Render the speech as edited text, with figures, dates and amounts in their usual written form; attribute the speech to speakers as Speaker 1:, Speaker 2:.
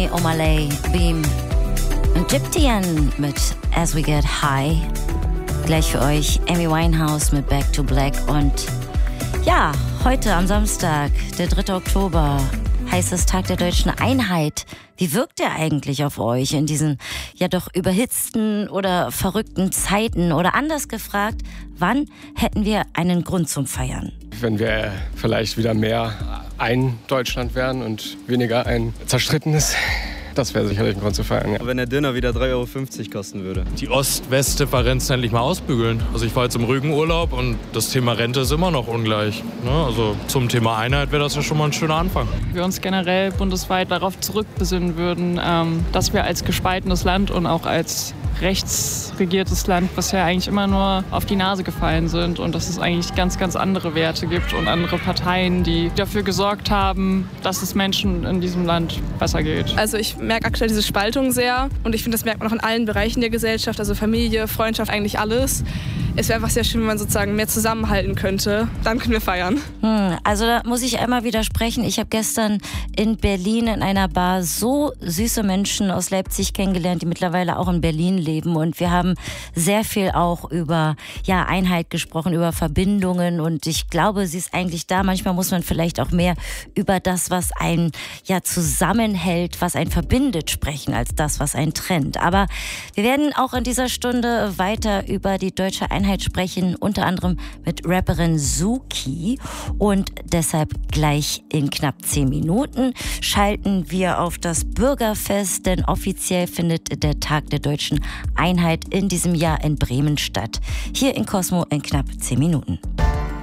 Speaker 1: Rami Omalay, Beam und Gyptian mit As We Get High. Gleich für euch Amy Winehouse mit Back to Black. Und ja, heute am Samstag, der 3. Oktober, heißt es Tag der Deutschen Einheit. Wie wirkt der eigentlich auf euch in diesen ja doch überhitzten oder verrückten Zeiten? Oder anders gefragt, wann hätten wir einen Grund zum Feiern?
Speaker 2: Wenn wir vielleicht wieder mehr ein Deutschland wären und weniger ein zerstrittenes, das wäre sicherlich ein Grund zu feiern. Ja.
Speaker 3: Wenn der Döner wieder 3,50 € kosten würde.
Speaker 4: Die Ost-West-Differenz endlich mal ausbügeln. Also ich war jetzt im Rügenurlaub und das Thema Rente ist immer noch ungleich. Ne? Also zum Thema Einheit wäre das ja schon mal ein schöner Anfang.
Speaker 5: Wir uns generell bundesweit darauf zurückbesinnen würden, dass wir als gespaltenes Land und auch als rechtsregiertes Land bisher eigentlich immer nur auf die Nase gefallen sind und dass es eigentlich ganz, ganz andere Werte gibt und andere Parteien, die dafür gesorgt haben, dass es Menschen in diesem Land besser geht.
Speaker 6: Also ich merke aktuell diese Spaltung sehr und ich finde, das merkt man auch in allen Bereichen der Gesellschaft, also Familie, Freundschaft, eigentlich alles. Es wäre einfach sehr schön, wenn man sozusagen mehr zusammenhalten könnte. Dann können wir feiern.
Speaker 1: Also da muss ich einmal widersprechen. Ich habe gestern in Berlin in einer Bar so süße Menschen aus Leipzig kennengelernt, die mittlerweile auch in Berlin leben. Und wir haben sehr viel auch über Einheit gesprochen, über Verbindungen. Und ich glaube, sie ist eigentlich da. Manchmal muss man vielleicht auch mehr über das, was einen zusammenhält, was einen verbindet, sprechen, als das, was einen trennt. Aber wir werden auch in dieser Stunde weiter über die deutsche Einheit sprechen, unter anderem mit Rapperin Suki. Und deshalb gleich in knapp 10 Minuten schalten wir auf das Bürgerfest, denn offiziell findet der Tag der Deutschen Einheit in diesem Jahr in Bremen statt. Hier in Cosmo in knapp 10 Minuten.